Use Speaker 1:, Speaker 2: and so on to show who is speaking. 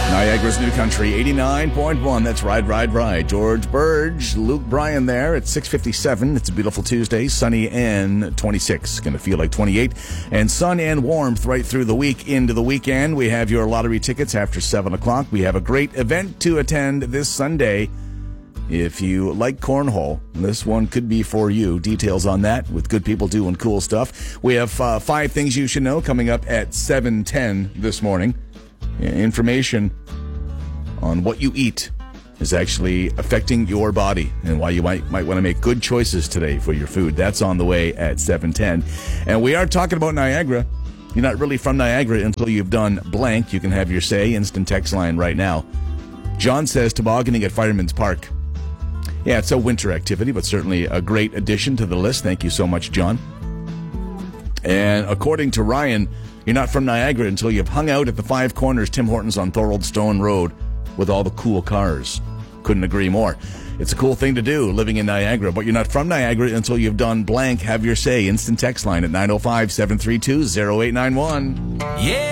Speaker 1: Niagara's New Country, 89.1. That's Ride. George Burge, Luke Bryan there at 6:57. It's a beautiful Tuesday, sunny and 26. Going to feel like 28. And sun and warmth right through the week into the weekend. We have your lottery tickets after 7 o'clock. We have a great event to attend this Sunday. If you like cornhole, this one could be for you. Details on that with good people doing cool stuff. We have 5 things you should know coming up at 7:10 this morning. Information on what you eat is actually affecting your body and why you might want to make good choices today for your food. That's on the way at 7:10. And we are talking about Niagara. You're not really from Niagara until you've done blank. You can have your say. Instant text line right now. John says tobogganing at Fireman's Park. Yeah, it's a winter activity, but certainly a great addition to the list. Thank you so much, John. And according to Ryan, you're not from Niagara until you've hung out at the Five Corners Tim Hortons on Thorold Stone Road with all the cool cars. Couldn't agree more. It's a cool thing to do living in Niagara, but you're not from Niagara until you've done blank. Have your say. Instant text line at 905-732-0891.
Speaker 2: Yeah.